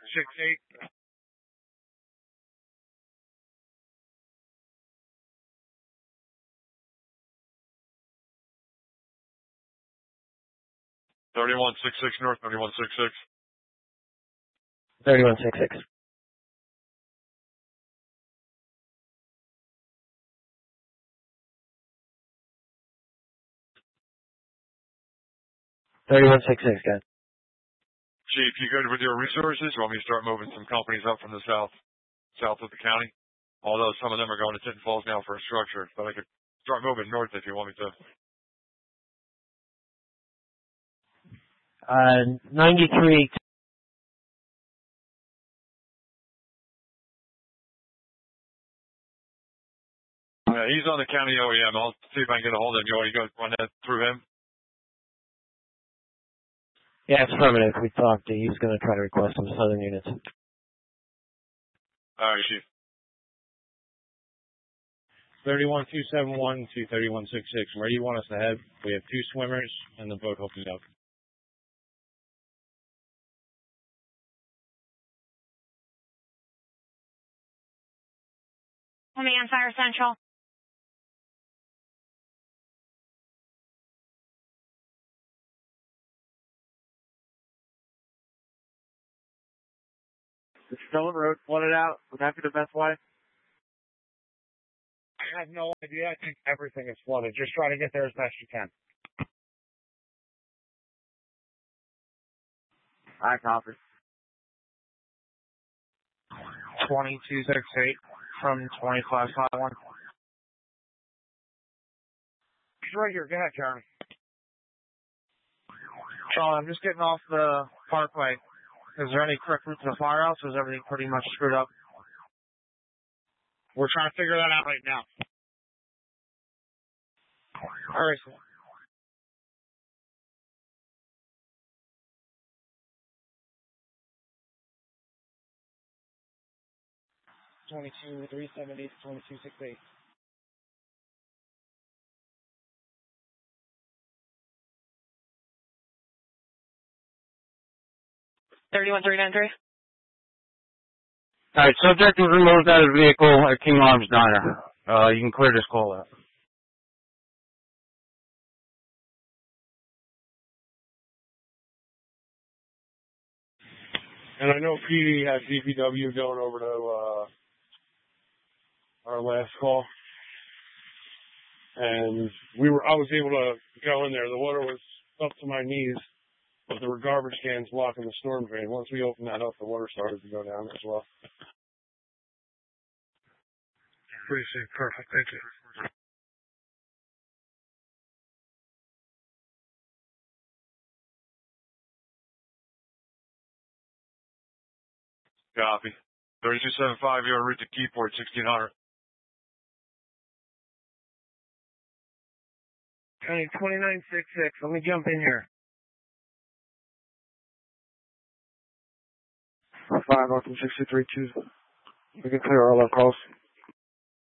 3168. 3166 North, 3166. 3166. 3166, guys. Chief, you good with your resources? You want me to start moving some companies up from the south of the county? Although some of them are going to Tinton Falls now for a structure, but I could start moving north if you want me to. 93. Yeah, he's on the county OEM. I'll see if I can get a hold of him. You want to go run that through him? Yeah, it's affirmative. We talked. He's going to try to request some southern units. All right, Chief. 31271 to 3166. Where do you want us to head? We have 2 swimmers and the boat hooking up. Command Fire Central. The Stone Road flooded out. Would that be the best way? I have no idea. I think everything is flooded. Just try to get there as best you can. I copy. 2268 from 2551. He's right here. Go ahead, Jeremy. Charlie, I'm just getting off the parkway. Is there any correct route to the firehouse, or is everything pretty much screwed up? We're trying to figure that out right now. All right. 22-370 to 22-68. All right, subject was removed out of the vehicle at King Arms Diner. You can clear this call out. And I know PD has DPW going over to our last call, and I was able to go in there. The water was up to my knees, but there were garbage cans blocking the storm drain. Once we opened that up, the water started to go down as well. Appreciate it. Perfect. Thank you. Copy. 3275, you're en route to Keyport, 1600. County 2966. Let me jump in here. 5 off from 632. We can clear all our calls.